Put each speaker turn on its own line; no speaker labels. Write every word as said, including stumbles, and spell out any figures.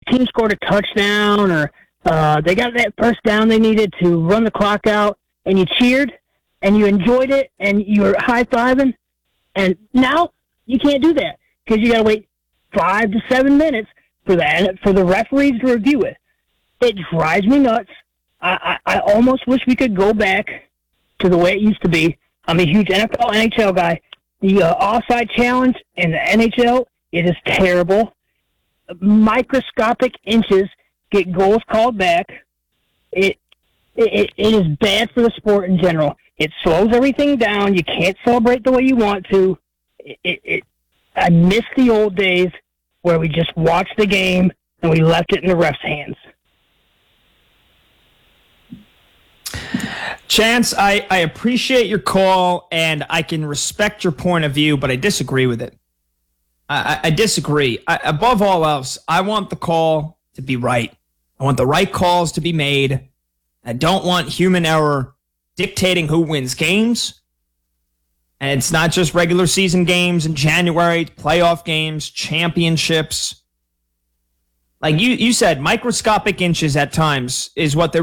team scored a touchdown or uh, they got that first down they needed to run the clock out, and you cheered and you enjoyed it and you were high-fiving. And now you can't do that because you got to wait five to seven minutes for that for the referees to review it. It drives me nuts. I, I, I almost wish we could go back to the way it used to be. I'm a huge N F L, N H L guy. The uh, offside challenge in the N H L, it is terrible. Microscopic inches get goals called back. It, it it is bad for the sport in general. It slows everything down. You can't celebrate the way you want to. It, it, it I miss the old days where we just watched the game and we left it in the ref's hands.
Chance, I, I appreciate your call, and I can respect your point of view, but I disagree with it. I, I, I disagree. I, above all else, I want the call to be right. I want the right calls to be made. I don't want human error dictating who wins games. And it's not just regular season games in January, playoff games, championships. Like you, you said, microscopic inches at times is what they're